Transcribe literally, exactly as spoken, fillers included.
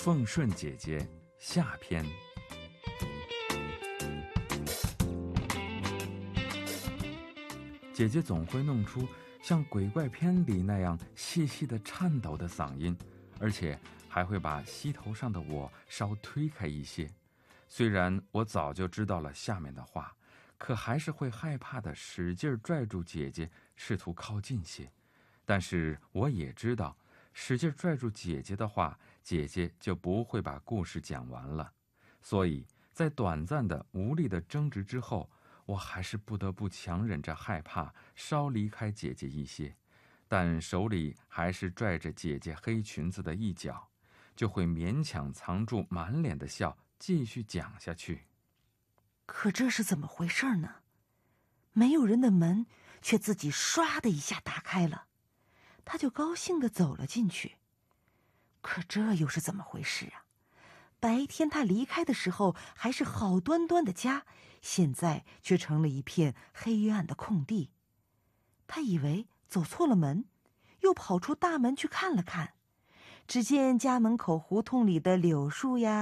奉顺姐姐下篇。姐姐总会弄出像鬼怪片里那样细细的颤抖的嗓音，而且还会把膝头上的我稍推开一些。虽然我早就知道了下面的话，可还是会害怕的使劲拽住姐姐，试图靠近些。但是我也知道，使劲拽住姐姐的话，姐姐就不会把故事讲完了。所以在短暂的无力的争执之后，我还是不得不强忍着害怕，稍离开姐姐一些，但手里还是拽着姐姐黑裙子的一角，就会勉强藏住满脸的笑，继续讲下去。 可这是怎么回事呢？没有人的门却自己唰的一下打开了，他就高兴地走了进去。可这又是怎么回事啊？白天他离开的时候还是好端端的家，现在却成了一片黑暗的空地。他以为走错了门，又跑出大门去看了看，只见家门口胡同里的柳树呀